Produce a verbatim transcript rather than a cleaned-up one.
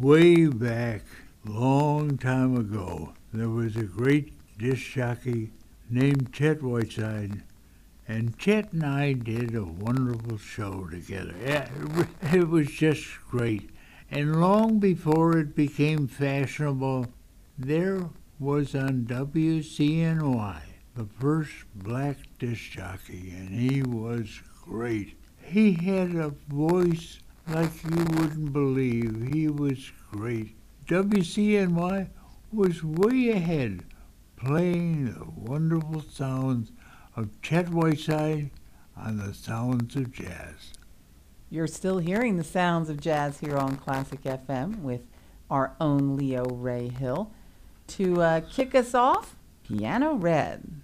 Way back, long time ago, there was a great disc jockey named Chet Whiteside, and Chet and I did a wonderful show together. Yeah, it was just great. And long before it became fashionable, there was on W C N Y the first black disc jockey, and he was great. He had a voice like you wouldn't believe. He was great. W C N Y was way ahead, playing the wonderful sounds of Chet Whiteside on the Sounds of Jazz. You're still hearing the sounds of jazz here on Classic F M with our own Leo Ray Hill. To uh, kick us off, Piano Red.